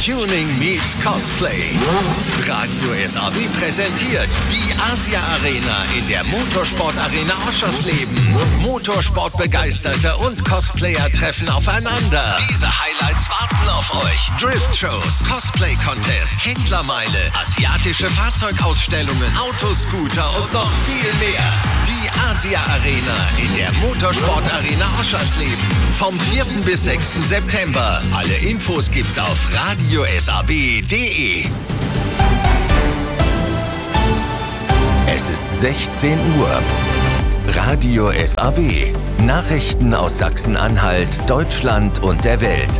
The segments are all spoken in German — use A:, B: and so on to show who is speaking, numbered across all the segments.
A: Tuning meets Cosplay. Radio SAW präsentiert die Asia Arena in der Motorsport Arena Oschersleben. Motorsportbegeisterte und Cosplayer treffen aufeinander. Diese Highlights warten auf euch. Drift-Shows, Cosplay-Contest, Händlermeile, asiatische Fahrzeugausstellungen, Autoscooter und noch viel mehr. Die Asia Arena in der Motorsport Arena Oschersleben. Vom 4. bis 6. September. Alle Infos gibt's auf radiosab.de. Es ist 16 Uhr. Radio SAW. Nachrichten aus Sachsen-Anhalt, Deutschland und der Welt.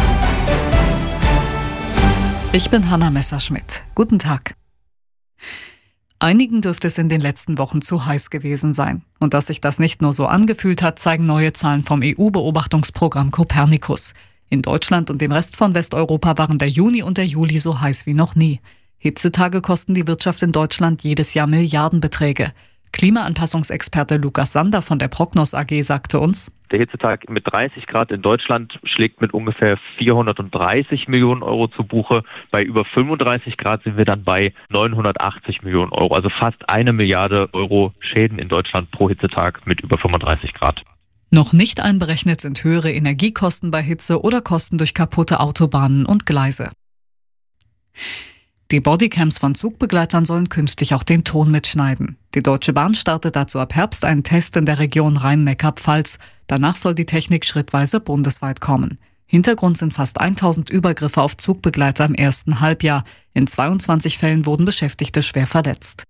B: Ich bin Hanna Messerschmidt. Guten Tag. Einigen dürfte es in den letzten Wochen zu heiß gewesen sein. Und dass sich das nicht nur so angefühlt hat, zeigen neue Zahlen vom EU-Beobachtungsprogramm Copernicus. In Deutschland und dem Rest von Westeuropa waren der Juni und der Juli so heiß wie noch nie. Hitzetage kosten die Wirtschaft in Deutschland jedes Jahr Milliardenbeträge. Klimaanpassungsexperte Lukas Sander von der Prognos AG sagte uns:
C: Der Hitzetag mit 30 Grad in Deutschland schlägt mit ungefähr 430 Millionen Euro zu Buche. Bei über 35 Grad sind wir dann bei 980 Millionen Euro. Also fast 1 Milliarde Euro Schäden in Deutschland pro Hitzetag mit über 35 Grad.
B: Noch nicht einberechnet sind höhere Energiekosten bei Hitze oder Kosten durch kaputte Autobahnen und Gleise. Die Bodycams von Zugbegleitern sollen künftig auch den Ton mitschneiden. Die Deutsche Bahn startet dazu ab Herbst einen Test in der Region Rhein-Neckar-Pfalz. Danach soll die Technik schrittweise bundesweit kommen. Hintergrund sind fast 1000 Übergriffe auf Zugbegleiter im ersten Halbjahr. In 22 Fällen wurden Beschäftigte schwer verletzt.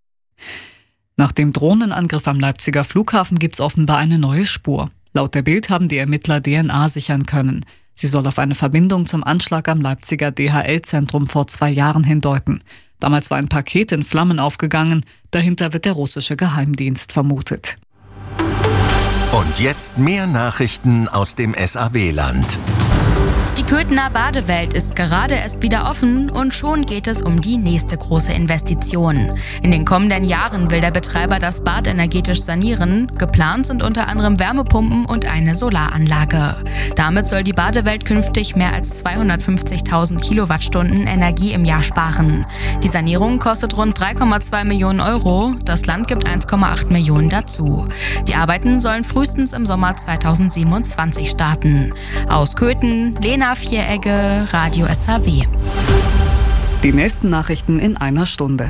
B: Nach dem Drohnenangriff am Leipziger Flughafen gibt es offenbar eine neue Spur. Laut der Bild haben die Ermittler DNA sichern können. Sie soll auf eine Verbindung zum Anschlag am Leipziger DHL-Zentrum vor 2 Jahren hindeuten. Damals war ein Paket in Flammen aufgegangen. Dahinter wird der russische Geheimdienst vermutet.
A: Und jetzt mehr Nachrichten aus dem SAW-Land.
D: Die Köthener Badewelt ist gerade erst wieder offen und schon geht es um die nächste große Investition. In den kommenden Jahren will der Betreiber das Bad energetisch sanieren. Geplant sind unter anderem Wärmepumpen und eine Solaranlage. Damit soll die Badewelt künftig mehr als 250.000 Kilowattstunden Energie im Jahr sparen. Die Sanierung kostet rund 3,2 Millionen Euro. Das Land gibt 1,8 Millionen dazu. Die Arbeiten sollen frühestens im Sommer 2027 starten. Aus Köthen, Lena Vieregge, Radio SAW.
B: Die nächsten Nachrichten in einer Stunde.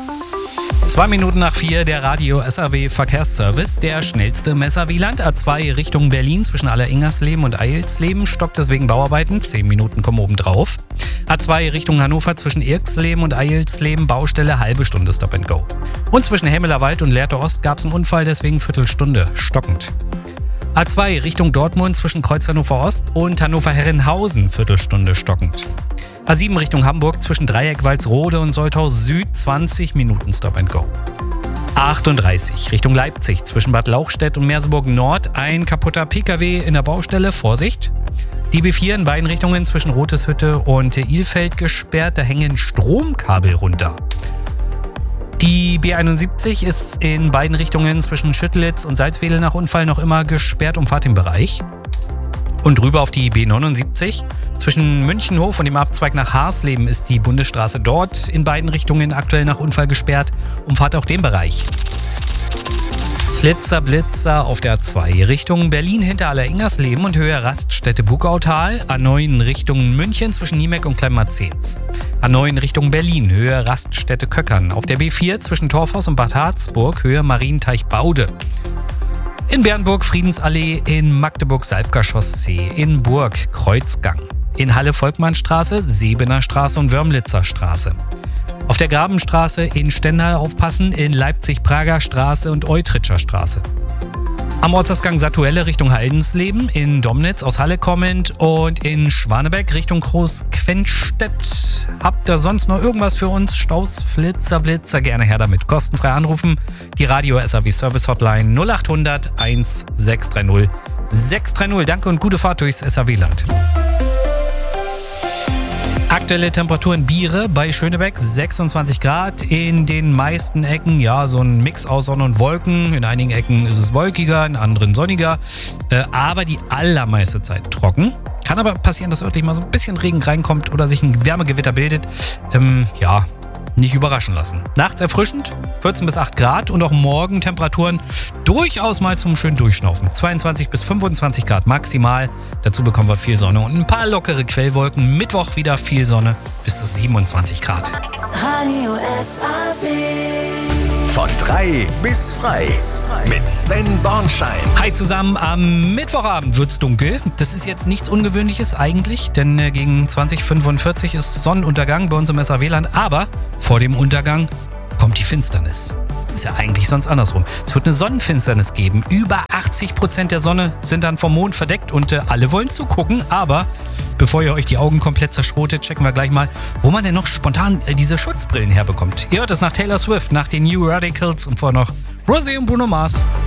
E: 2 Minuten nach 4 der Radio SAW Verkehrsservice. Der schnellste im SAW-Land. A2 Richtung Berlin zwischen Alleringersleben und Eilsleben stockt es wegen Bauarbeiten. 10 Minuten kommen oben drauf. A2 Richtung Hannover zwischen Irksleben und Eilsleben. Baustelle, halbe Stunde Stop and Go. Und zwischen Hemmelerwald und Lehrte Ost gab es einen Unfall, deswegen Viertelstunde stockend. A2 Richtung Dortmund zwischen Kreuz Hannover Ost und Hannover-Herrenhausen, Viertelstunde stockend. A7 Richtung Hamburg zwischen Dreieck Walsrode und Solthaus Süd, 20 Minuten Stop and Go. A38 Richtung Leipzig zwischen Bad Lauchstädt und Merseburg Nord, ein kaputter PKW in der Baustelle, Vorsicht. Die B4 in beiden Richtungen zwischen Roteshütte und Ilfeld gesperrt, da hängen Stromkabel runter. Die B71 ist in beiden Richtungen zwischen Schüttelitz und Salzwedel nach Unfall noch immer gesperrt, umfahrt den Bereich. Und rüber auf die B79. Zwischen Münchenhof und dem Abzweig nach Haarsleben ist die Bundesstraße dort in beiden Richtungen aktuell nach Unfall gesperrt, umfahrt auch den Bereich. Blitzer, Blitzer auf der A2 Richtung Berlin hinter Alleringersleben und Höhe Raststätte Bugautal. A9 Richtung München zwischen Niemeck und Kleinmarzens. A9 Richtung Berlin, Höhe Raststätte Köckern. Auf der B4 zwischen Torfhaus und Bad Harzburg, Höhe Marienteich Baude. In Bernburg Friedensallee, in Magdeburg Salbker Chaussee, in Burg Kreuzgang. In Halle Volkmannstraße, Sebener Straße und Wörmlitzer Straße. Auf der Grabenstraße in Stendal aufpassen, in Leipzig Prager Straße und Eutritscher Straße. Am Ortsausgang Satuelle Richtung Haldensleben, in Domnitz aus Halle kommend und in Schwanebeck Richtung Groß-Quenstedt. Habt ihr sonst noch irgendwas für uns? Staus, Flitzer, Blitzer, gerne her damit. Kostenfrei anrufen. Die Radio SAW Service Hotline 0800 1630 630. Danke und gute Fahrt durchs SAW-Land. Aktuelle Temperatur in Biere bei Schönebeck 26 Grad. In den meisten Ecken, ja, so ein Mix aus Sonne und Wolken. In einigen Ecken ist es wolkiger, in anderen sonniger. Aber die allermeiste Zeit trocken. Kann aber passieren, dass örtlich mal so ein bisschen Regen reinkommt oder sich ein Wärmegewitter bildet. Nicht überraschen lassen. Nachts erfrischend, 14 bis 8 Grad und auch morgen Temperaturen durchaus mal zum schönen Durchschnaufen. 22 bis 25 Grad maximal. Dazu bekommen wir viel Sonne und ein paar lockere Quellwolken. Mittwoch wieder viel Sonne bis zu 27 Grad.
F: Radio SAW.
A: Von 3 bis frei mit Sven Bornschein.
E: Hi zusammen, am Mittwochabend wird's dunkel. Das ist jetzt nichts Ungewöhnliches eigentlich, denn gegen 20:45 ist Sonnenuntergang bei uns im SAW-Land. Aber vor dem Untergang kommt die Finsternis. Ist ja eigentlich sonst andersrum. Es wird eine Sonnenfinsternis geben. Über 80% der Sonne sind dann vom Mond verdeckt und alle wollen zugucken. Aber bevor ihr euch die Augen komplett zerschrotet, checken wir gleich mal, wo man denn noch spontan diese Schutzbrillen herbekommt. Ihr hört es nach Taylor Swift, nach den New Radicals und vorher noch Rosé und Bruno Mars.